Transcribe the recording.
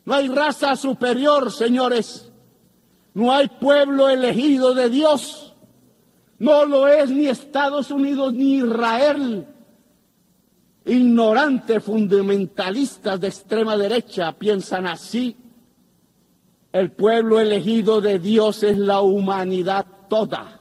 No hay raza superior, señores. No hay pueblo elegido de Dios. No lo es ni Estados Unidos ni Israel. Ignorantes fundamentalistas de extrema derecha piensan así. El pueblo elegido de Dios es la humanidad toda.